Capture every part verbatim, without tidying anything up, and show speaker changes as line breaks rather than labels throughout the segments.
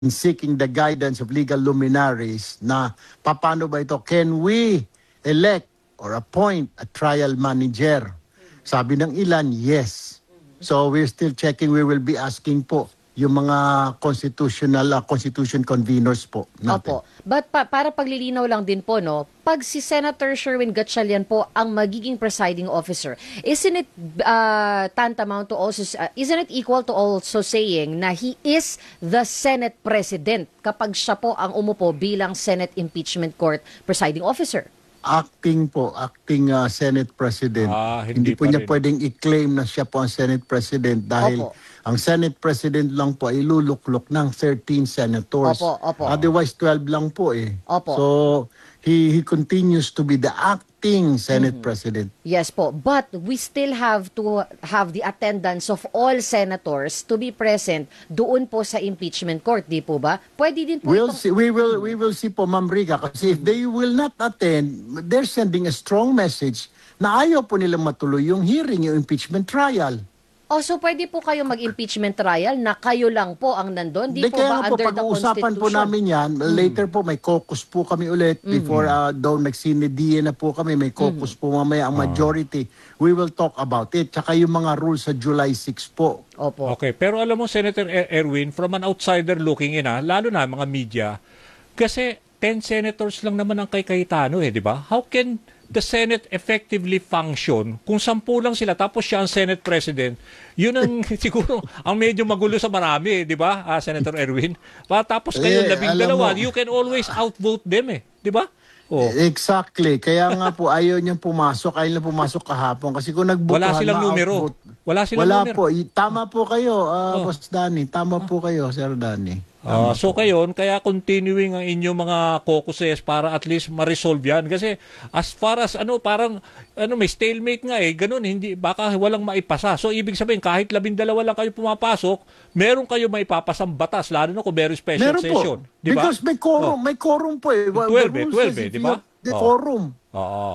seeking the guidance of legal luminaries na paano ba ito? Can we elect or appoint a trial manager? Sabi ng ilan, yes. So we're still checking. We will be asking po yung mga constitutional uh, constitution conveners po natin.
Opo. But pa para paglilinaw lang din po, no, pag si Senator Sherwin Gatchalian po ang magiging presiding officer, isn't it uh, tantamount to also, uh, isn't it equal to also saying na he is the Senate President kapag siya po ang umupo bilang Senate Impeachment Court presiding officer?
Acting po, acting uh, Senate President.
Ah,
hindi,
hindi
po
pa
niya
rin.
pwedeng i-claim na siya po ang Senate President dahil
Opo.
ang Senate President lang po ay iluluklok ng thirteen senators.
Opo, opo.
Otherwise, twelve lang po eh.
Opo.
So, he, he continues to be the acting Senate
Mm-hmm.
President.
Yes po, but we still have to have the attendance of all senators to be present doon po sa impeachment court, di po ba? Pwede din po
We'll
itong...
see, we will we will see po, Ma'am Rica, kasi if they will not attend, they're sending a strong message na ayaw po nilang matuloy yung hearing, yung impeachment trial.
Oh, so pwede po kayo mag-impeachment trial na kayo lang po ang nandun? Di
Di
po
kaya
ba
nga po,
under the
pag-uusapan po
Constitution?
namin yan, later po may caucus po kami ulit, before uh, daw nagsinediye na po kami, may caucus po mamaya ang majority. We will talk about it. Tsaka yung mga rules sa July sixth po.
Opo.
Okay, pero alam mo, Senator Er- Erwin, from an outsider looking in, ah, lalo na mga media, kasi ten senators lang naman ang kay Cayetano eh, di ba? How can the Senate effectively function kung sampu lang sila tapos siya ang Senate President? Yun ang siguro ang medyo magulo sa marami, eh, di ba, ah, Senator Erwin? Pa, tapos kayo,
Eh,
labing
alam
dalawa,
mo-
you can always outvote them eh, di ba? Oh.
Exactly. Kaya nga po, ayaw niyang pumasok. Ayaw nilang pumasok kahapon. Kasi kung nagbutuhan
Wala silang
na
numero.
outvote-
Wala silang
Wala
numero.
po. I- Tama po kayo, uh,
Oh.
Boss Danny. Tama po kayo, Sir Danny.
Ah, so kayon, kaya continuing ang inyong mga caucuses para at least ma-resolve yan. Kasi as far as ano, parang ano, may stalemate nga eh, ganun, hindi, baka walang maipasa. So ibig sabihin, kahit labindalawa lang kayo pumapasok, meron kayo maipapasang batas, lalo na kung meron special
Meron
session.
po.
Di ba?
Because may quorum,
Oh.
may quorum po eh. Well,
twelve
the
eh,
rule
twelve
says
eh,
if
di
you
ba?
have The
Oh.
quorum.
Oo.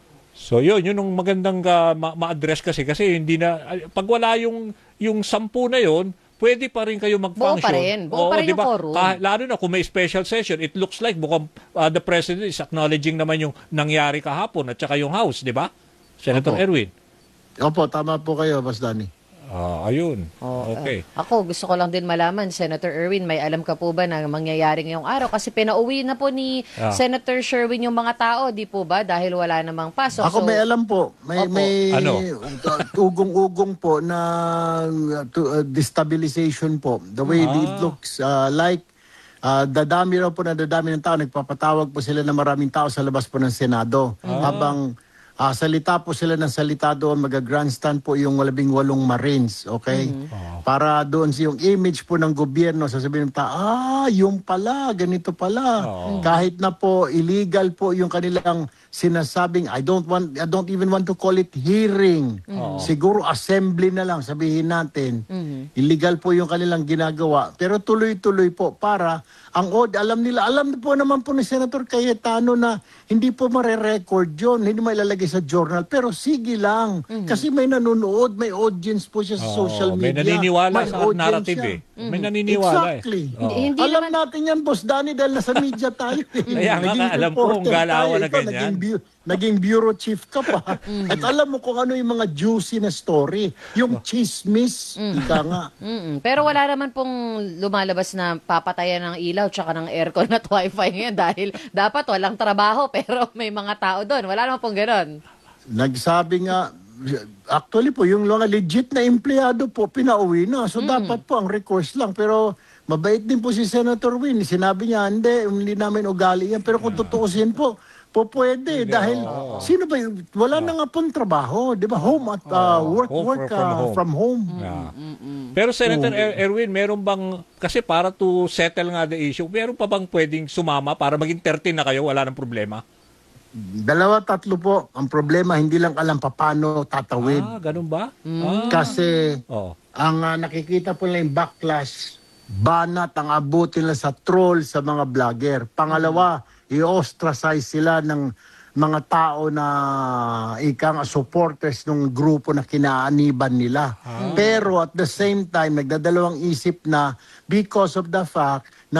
So yun, yun ang magandang uh, ma- ma-address kasi kasi hindi na pag wala yung yung sampu na yun, pwede pa rin kayo mag-function.
Buo pa rin. Buo pa rin
di
yung
ba?
quorum.
Kah- lalo na kung may special session, it looks like mukhang uh, the President is acknowledging naman yung nangyari kahapon at saka yung House, di ba? Senator
Opo.
Erwin.
Opo, tama po kayo, Boss Danny.
Ah, ayun.
Oh,
Okay.
eh, ako, gusto ko lang din malaman, Senator Erwin, may alam ka po ba na mangyayari ngayong araw? Kasi pinauwi na po ni
Ah.
Senator Sherwin yung mga tao, di po ba? Dahil wala namang pasok.
Ako
So,
may alam po. May,
Opo.
may
Ano?
ugong-ugong po na uh, to, uh, destabilization po. The way
Ah.
it looks uh, like uh, dadami raw po na dadami ng tao. Nagpapatawag po sila ng maraming tao sa labas po ng Senado. Habang uh, salita po sila ng salita doon, mag-grandstand po yung labing walong Marines. Okay? Para doon yung image po ng gobyerno, sasabihin ng tao, ah, yung pala, ganito pala.
Oo.
Kahit na po illegal po yung kanilang sinasabing, I don't want, I don't even want to call it hearing. Siguro assembly na lang, sabihin natin. Illegal po yung kanilang ginagawa. Pero tuloy-tuloy po para ang od, alam nila, alam po naman po ni Senator Cayetano na hindi po mare-record yun, hindi mailalagay sa journal. Pero sige lang, kasi may nanonood, may audience po siya sa
Oo,
social
may
media.
naniniwala
May
sa
audience
narrative
siya.
eh. May naniniwala
Exactly.
eh. Oo.
Hindi
Alam
naman-
natin yan, Boss Danny, dahil nasa media tayo. eh.
Kaya nga
Naging
nga, alam ko kung
reporter
galawan
tayo.
na
Ikaw,
ganyan.
Naging, bu- naging bureau chief ka pa. At alam mo kung ano yung mga juicy na story. Yung chismis, ika nga.
Mm-mm. Pero wala naman pong lumalabas na papatayan ng ilaw tsaka ng aircon at wifi ngayon dahil dapat walang trabaho pero may mga tao doon. Wala naman pong gano'n.
Nagsabi nga, actually po, yung mga legit na empleyado po, pinauwi na. So dapat po ang recourse lang. Pero mabait din po si Senator Win. Sinabi niya, hindi, hindi namin ugali yan. Pero kung tutuusin po, po pwede. Dahil sino ba yung, wala na nga pong trabaho. Di ba? Home at uh, work,
Home
work
from
uh,
home.
from home.
Yeah. Pero Senator Er- Erwin, meron bang, kasi para to settle nga the issue, meron pa bang pwedeng sumama para maging thirteen na kayo, wala nang problema?
Dalawa, tatlo po. Ang problema, hindi lang alam pa paano tatawid.
Ah, ganun ba? Ah.
Kasi
Oh.
ang uh, nakikita po nila yung backlash, banat ang abutin nila sa troll sa mga vlogger. Pangalawa, i-ostracize sila ng mga tao na ikang supporters ng grupo na kinaaniban nila. Pero at the same time, nagdadalawang isip na because of the fact